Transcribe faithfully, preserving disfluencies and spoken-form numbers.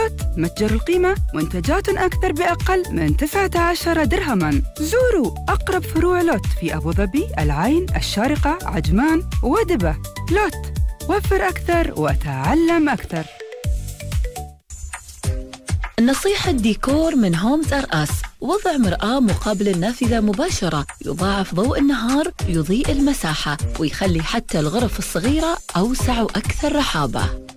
لوت، متجر القيمة، منتجات أكثر بأقل من تسعة عشر درهماً. زوروا أقرب فروع لوت في أبو ظبي، العين، الشارقة، عجمان ودبة. لوت، وفر أكثر وتعلم أكثر. نصيحة ديكور من هومز أر أس: وضع مرآة مقابل النافذة مباشرة يضاعف ضوء النهار، يضيء المساحة ويخلي حتى الغرف الصغيرة أوسع وأكثر رحابة.